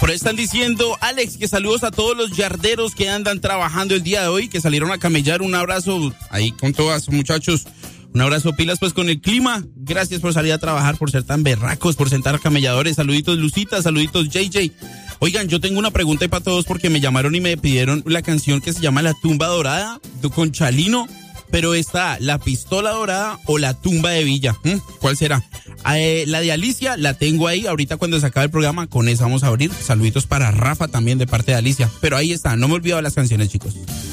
Por ahí están diciendo, Alex, que saludos a todos los yarderos que andan trabajando el día de hoy, que salieron a camellar. Un abrazo ahí con todos, muchachos. Un abrazo, pilas pues con el clima. Gracias por salir a trabajar, por ser tan berracos, por sentar camelladores. Saluditos Lucita, saluditos JJ. Oigan, yo tengo una pregunta ahí para todos porque me llamaron y me pidieron la canción que se llama La Tumba Dorada con Chalino. Pero está La Pistola Dorada o La Tumba de Villa. ¿Cuál será? La de Alicia la tengo ahí. Ahorita cuando se acabe el programa, con esa vamos a abrir. Saluditos para Rafa también de parte de Alicia. Pero ahí está, no me olvido de las canciones, chicos.